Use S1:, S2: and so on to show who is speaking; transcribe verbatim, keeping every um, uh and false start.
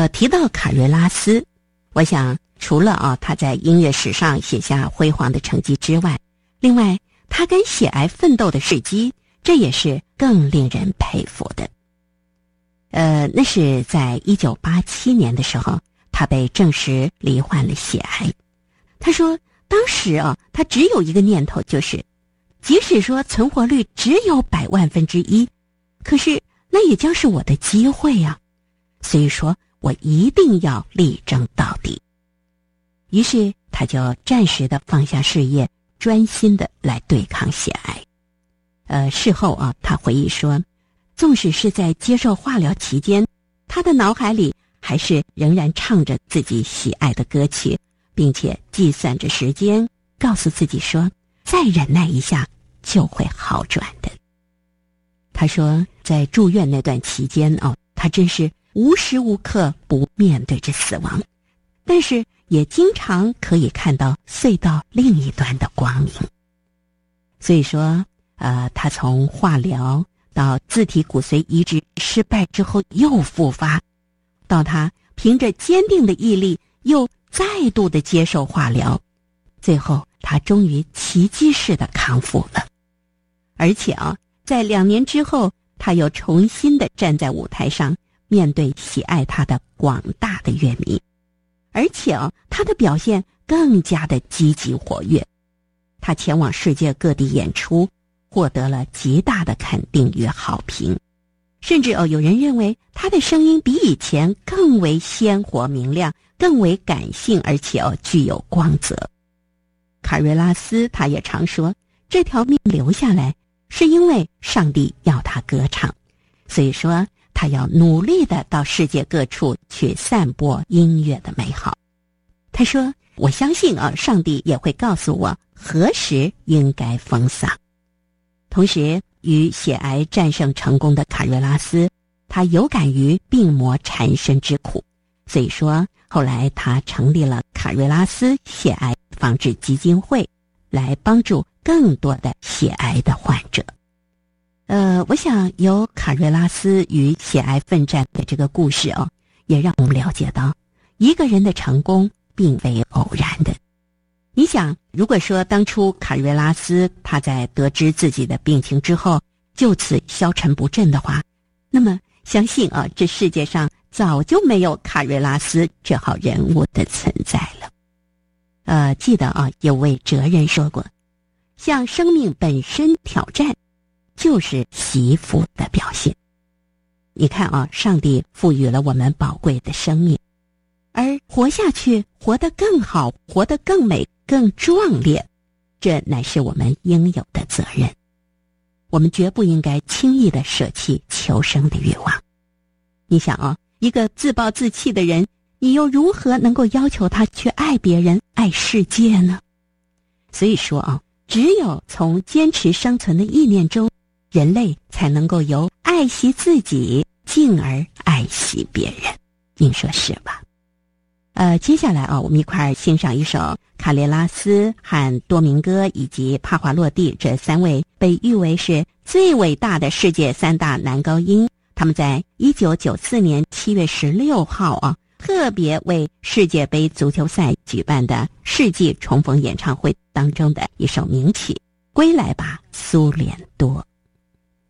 S1: 呃，提到卡瑞拉斯，我想除了啊他在音乐史上写下辉煌的成绩之外，另外他跟血癌奋斗的事迹，这也是更令人佩服的。呃，那是在一九八七年的时候，他被证实罹患了血癌。他说当时啊他只有一个念头，就是即使说存活率只有百万分之一，可是那也将是我的机会啊，所以说我一定要力争到底。于是他就暂时的放下事业，专心的来对抗血癌。呃，事后啊，他回忆说，纵使是在接受化疗期间，他的脑海里还是仍然唱着自己喜爱的歌曲，并且计算着时间，告诉自己说，再忍耐一下就会好转的。他说在住院那段期间哦，他真是无时无刻不面对着死亡，但是也经常可以看到隧道另一端的光明。所以说呃，他从化疗到自体骨髓移植失败之后又复发，到他凭着坚定的毅力又再度的接受化疗，最后他终于奇迹式的康复了。而且啊，在两年之后，他又重新的站在舞台上，面对喜爱他的广大的乐迷，而且啊，他的表现更加的积极活跃。他前往世界各地演出，获得了极大的肯定与好评，甚至哦，有人认为他的声音比以前更为鲜活明亮，更为感性，而且哦具有光泽。卡瑞拉斯他也常说，这条命留下来是因为上帝要他歌唱，所以说他要努力的到世界各处去散播音乐的美好。他说，我相信啊，上帝也会告诉我何时应该封嗓。同时与血癌战胜成功的卡瑞拉斯，他有感于病魔缠身之苦，所以说后来他成立了卡瑞拉斯血癌防治基金会，来帮助更多的血癌的患者。呃，我想由卡瑞拉斯与血癌奋战的这个故事哦，也让我们了解到一个人的成功并非偶然的。你想，如果说当初卡瑞拉斯他在得知自己的病情之后就此消沉不振的话，那么相信啊，这世界上早就没有卡瑞拉斯这号人物的存在了。呃，记得啊，有位哲人说过，向生命本身挑战就是惜福的表现。你看啊，上帝赋予了我们宝贵的生命，而活下去，活得更好，活得更美，更壮烈，这乃是我们应有的责任。我们绝不应该轻易的舍弃求生的欲望。你想啊，一个自暴自弃的人，你又如何能够要求他去爱别人、爱世界呢？所以说啊，只有从坚持生存的意念中，人类才能够由爱惜自己，进而爱惜别人。您说是吧？呃，接下来啊，我们一块儿欣赏一首卡列拉斯和多明戈以及帕华洛蒂这三位被誉为是最伟大的世界三大男高音，他们在一九九四年七月十六号啊，特别为世界杯足球赛举办的世纪重逢演唱会当中的一首名曲《归来吧，苏联多》。